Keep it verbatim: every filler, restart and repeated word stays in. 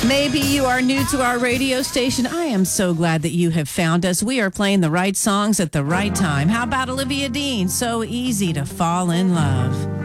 Maybe you are new to our radio station. I am so glad that you have found us. We are playing the right songs at the right time. How about Olivia Dean? So easy to fall in love.